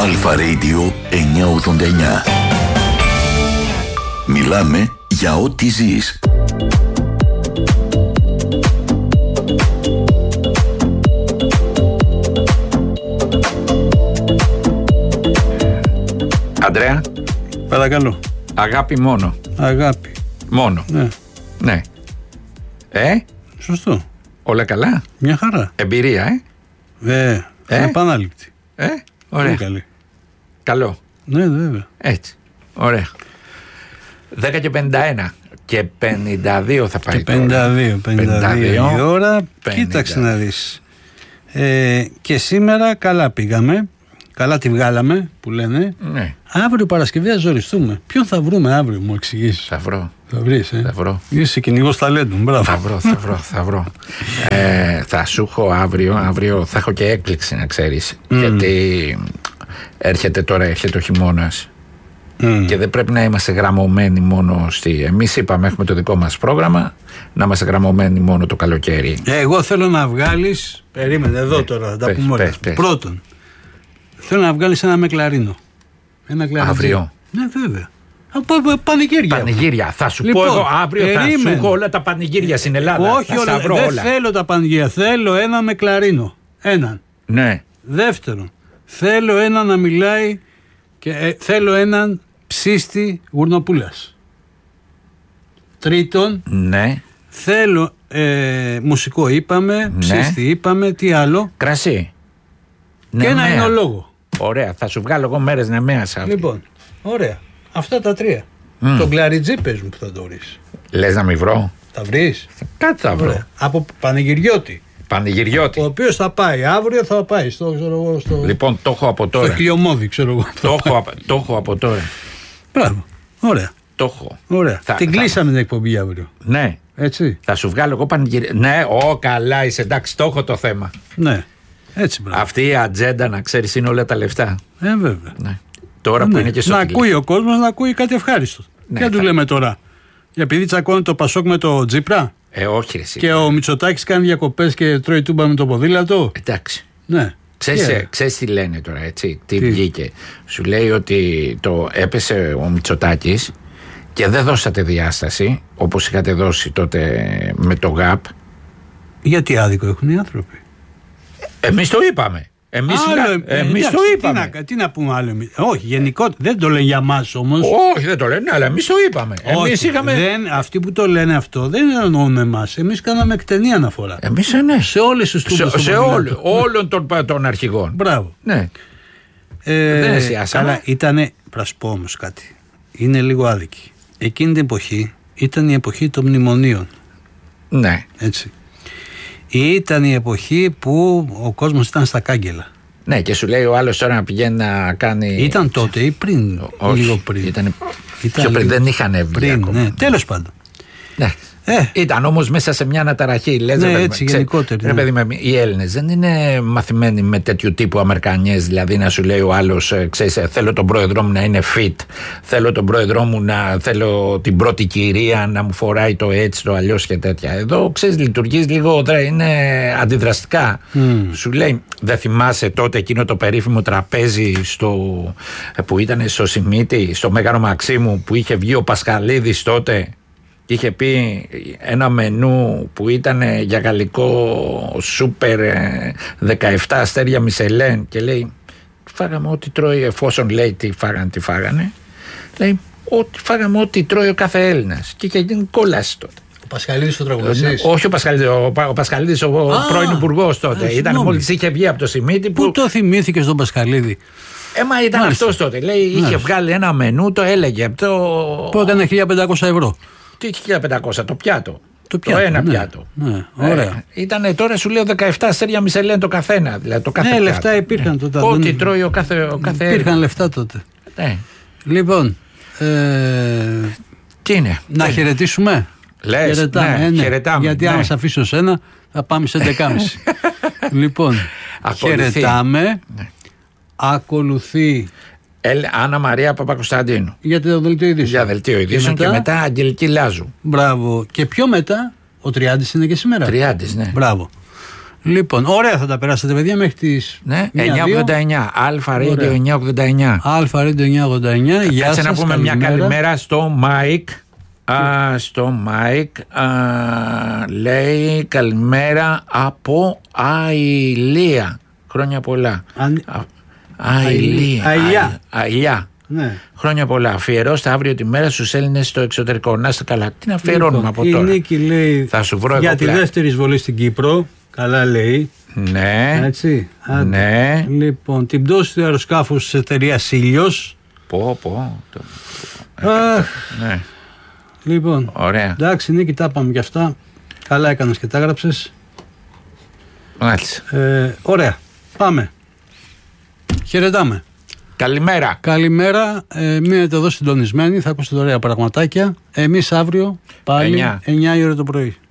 Αλφα Radio 989. Μιλάμε για ό,τι ζεις. Αντρέα. Παρακαλώ. Αγάπη μόνο. Αγάπη. Μόνο. Ναι. Ναι. Σωστό. Όλα καλά. Μια χαρά. Εμπειρία, Επανάληπτη. Ωραία. Πολύ καλή. Καλό. Ναι, βέβαια. Έτσι. Ωραία. 10 και 51 και 52 θα πάει. Και 52 η ώρα. 50. Κοίταξε να δεις. Και σήμερα καλά πήγαμε. Καλά τη βγάλαμε που λένε. Ναι. Αύριο Παρασκευή θα ζοριστούμε. Ποιον θα βρούμε αύριο, μου εξηγήσεις? Θα βρω. Θα βρεις, Θα βρω. Είσαι κυνηγός ταλέντου. Μπράβο. Θα βρω. Θα σου έχω αύριο θα έχω και έκπληξη, να ξέρεις. Γιατί έρχεται ο χειμώνας. Και δεν πρέπει να είμαστε γραμμωμένοι μόνο εμείς είπαμε, έχουμε το δικό μας πρόγραμμα, να είμαστε γραμμωμένοι μόνο το καλοκαίρι. Εγώ θέλω να βγάλεις. Περίμενε εδώ τώρα, θα τα πούμε όλα. Πρώτον, θέλω να βγάλεις ένα Μεκλαρίνο. Ένα κλαριτζί. Αύριο. Ναι, βέβαια. Από πανηγύρια. Πανηγύρια. Θα σου Λοιπόν, πω εγώ αύριο. Θα σου έχω όλα τα πανηγύρια στην Ελλάδα. Όχι όλα. Δεν θέλω τα πανηγύρια. Θέλω ένα Μεκλαρίνο. Έναν. Ναι. Δεύτερον, θέλω ένα να μιλάει και θέλω έναν ψήστη γουρνοπούλας. Τρίτον, ναι. Θέλω μουσικό είπαμε, ψήστη είπαμε, τι άλλο? Κρασί. Και ένα ενολόγο. Ωραία, θα σου βγάλω εγώ μέρες Νεμαίας αύριο. Λοιπόν, ωραία. Αυτά τα τρία. Τον κλαριτζί πες μου που θα το βρεις. Λες να μην βρω? Θα βρεις? Κάτι θα βρω. Ωραία. Από Πανηγυριώτη. Πανηγυριώτη. Ο οποίος θα πάει αύριο, θα πάει στο. Λοιπόν, το έχω από τώρα. Στο Χιλιομόδι, ξέρω εγώ. Το έχω από τώρα. Μπράβο. Ωραία. Το έχω. Ωραία. Την κλείσαμε την εκπομπή αύριο. Ναι. Έτσι. Θα σου βγάλω εγώ πανηγυριώτη. Ναι, καλά είσαι, εντάξει, το έχω το θέμα. Ναι. Έτσι, μπράβο. Αυτή η ατζέντα, να ξέρεις, είναι όλα τα λεφτά. Βέβαια. Ναι. Τώρα που είναι και στο να ακούει ο κόσμος, να ακούει κάτι ευχάριστο. Ναι, τι να του λέμε τώρα? Επειδή τσακώνει το Πασόκ με το Τζίπρα. Όχι, εσύ. Και ο Μητσοτάκης κάνει διακοπές και τρώει τούμπα με το ποδήλατο. Εντάξει. Ναι. Ξέρεις τι λένε τώρα, έτσι? Τι βγήκε? Σου λέει ότι έπεσε ο Μητσοτάκης και δεν δώσατε διάσταση όπως είχατε δώσει τότε με το ΓΑΠ. Γιατί άδικο έχουν οι άνθρωποι? Εμείς το είπαμε. Εμείς το είπαμε. Τι να πούμε άλλο εμείς? Όχι, γενικότερα. Δεν το λένε για μας όμως. Όχι, δεν το λένε, αλλά εμείς το είπαμε. Όχι, αυτοί που το λένε αυτό δεν εννοούν εμάς. Εμείς κάναμε εκτενή αναφορά. Εμείς ναι. Σε όλες τις τούμπες. Σε όλων των αρχηγών. Μπράβο. Ναι. Δεν αισιάσαμε. Αλλά ήτανε, θα σου πω όμως κάτι. Είναι λίγο άδικη. Εκείνη την εποχή ήταν η εποχή των μνημονίων. Ναι. Έτσι. Ήταν η εποχή που ο κόσμος ήταν στα κάγκελα. Ναι, και σου λέει ο άλλος τώρα να πηγαίνει να κάνει. Ήταν τότε ή πριν? Όχι, λίγο πριν. Ήταν πιο πριν, δεν είχαν βγει ακόμα. Ναι, τέλος πάντων. Ναι. Ήταν όμως μέσα σε μια αναταραχή. Λες, ναι, έτσι γενικότερη. Ρε παιδί μου, οι Έλληνες δεν είναι μαθημένοι με τέτοιου τύπου Αμερικανιές. Δηλαδή να σου λέει ο άλλος, ξέρεις, θέλω τον πρόεδρό μου να είναι fit. Θέλω τον πρόεδρό μου θέλω την πρώτη κυρία να μου φοράει το έτσι, το αλλιώς και τέτοια. Εδώ, ξέρεις, λειτουργείς λίγο, είναι αντιδραστικά. Σου λέει, δεν θυμάσαι τότε εκείνο το περίφημο τραπέζι που ήταν στο Σιμίτι, στο Μέγαρο Μαξίμου, που είχε βγει ο Πασχαλίδης τότε? Είχε πει ένα μενού που ήταν για γαλλικό σούπερ 17 αστέρια Μισελέν και λέει φάγαμε ό,τι τρώει, εφόσον λέει τι φάγανε, λέει ότι φάγαμε ό,τι τρώει ο κάθε Έλληνας και είχε γίνει κόλαση τότε. Ο Πασχαλίδης ο τραγουδιστής? Όχι ο Πασχαλίδης, ο πρώην υπουργός τότε. Ήταν μόλις είχε βγει από το Σιμίτι. Πού το θυμήθηκες τον Πασχαλίδη? Μα ήταν αυτός τότε. Λέει, είχε βγάλει ένα μενού, το έλεγε. Που έκανε 1.500 ευρώ. Τι 1.500, το πιάτο. Το ένα πιάτο. Ναι, ωραία. Ήτανε τώρα, σου λέω, 17 αστέρια Μισελέν το καθένα. Δηλαδή, το κάθε πιάτο. Λεφτά υπήρχαν τότε. Ό,τι τρώει ο κάθε υπήρχαν λεφτά τότε. Ναι. Λοιπόν. Τι είναι? Να χαιρετήσουμε. Λες, χαιρετάμε. Γιατί αν σε αφήσω σένα θα πάμε σε 11.30. Λοιπόν, χαιρετάμε. Ακολουθεί Άννα Μαρία Παπακοσταντίνου. Για το δελτίο ειδήσεων. Για δελτίο ειδήσεων και μετά Αγγελική Λάζου. Μπράβο. Και πιο μετά ο Τριάντης είναι και σήμερα. Τριάντης, ναι. Μπράβο. Λοιπόν, ωραία θα τα περάσετε, παιδιά, μέχρι τις. Ναι, 989. Αλφα Radio 989. Αλφα Radio 989. Γεια σας. Κάτσε να πούμε μια καλημέρα στο Μάικ. Στο Μάικ λέει καλημέρα από Αηλία. Χρόνια πολλά. Αηλιά. Ναι. Χρόνια πολλά. Αφιερώστε αύριο τη μέρα στους Έλληνες στο εξωτερικό. Να είστε καλά. Τι να αφιερώνουμε από τώρα. Η Νίκη λέει θα σου βρω για τη δεύτερη εισβολή στην Κύπρο. Καλά λέει. Ναι. Έτσι. Ναι. Λοιπόν, την πτώση του αεροσκάφους της εταιρείας Ήλιος. Ναι. Λοιπόν, ωραία. Εντάξει, Νίκη, τα είπαμε κι αυτά. Καλά έκανες και τα έγραψες. Μάλιστα. Ωραία. Πάμε. Χαιρετάμε. Καλημέρα. Καλημέρα. Μείνετε εδώ συντονισμένοι. Θα ακούσετε ωραία πραγματάκια. Εμείς αύριο πάλι 9 η ώρα το πρωί.